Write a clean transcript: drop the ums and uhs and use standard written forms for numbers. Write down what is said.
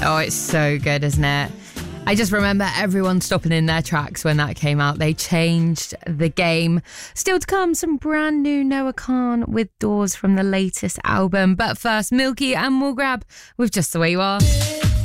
Oh, it's so good, isn't it? I just remember everyone stopping in their tracks when that came out. They changed the game. Still to come, some brand new Noah Kahan with Doors from the latest album. But first, Milky and Morgrab with Just the Way You Are.